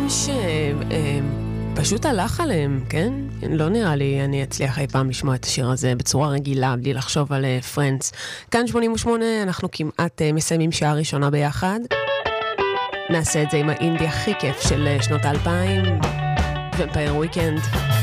פשוט הלך עליהם, כן? לא נראה לי אני אצליח אי פעם לשמוע את השיר הזה בצורה רגילה, בלי לחשוב על פרנדס. כאן 88, אנחנו כמעט מסיימים שעה ראשונה ביחד. נעשה את זה עם האינדי הכי כיף של שנות ה-2000, ומפייר וויקנד.